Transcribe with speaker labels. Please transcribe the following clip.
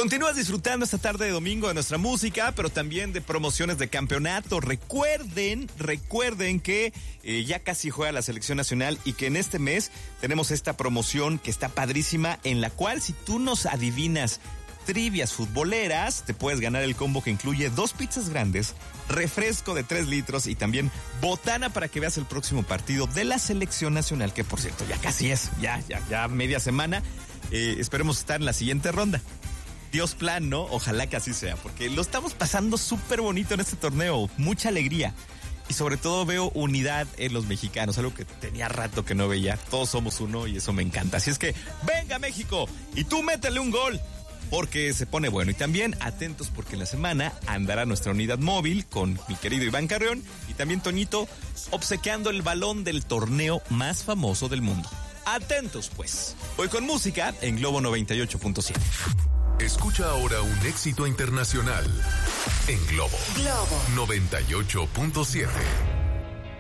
Speaker 1: Continúas disfrutando esta tarde de domingo de nuestra música, pero también de promociones de campeonato. Recuerden que ya casi juega la selección nacional y que en este mes tenemos esta promoción que está padrísima, en la cual si tú nos adivinas trivias futboleras, te puedes ganar el combo que incluye 2 pizzas grandes, refresco de 3 litros y también botana para que veas el próximo partido de la selección nacional, que por cierto ya casi es, ya media semana. Esperemos estar en la siguiente ronda. Dios plan, ¿no? Ojalá que así sea, porque lo estamos pasando súper bonito en este torneo, mucha alegría. Y sobre todo veo unidad en los mexicanos, algo que tenía rato que no veía. Todos somos uno y eso me encanta. Así es que, ¡venga México! Y tú métele un gol, porque se pone bueno. Y también atentos porque en la semana andará nuestra unidad móvil con mi querido Iván Carrión y también Toñito obsequiando el balón del torneo más famoso del mundo. Atentos pues. Hoy con música en Globo 98.7.
Speaker 2: Escucha ahora un éxito internacional en Globo 98.7.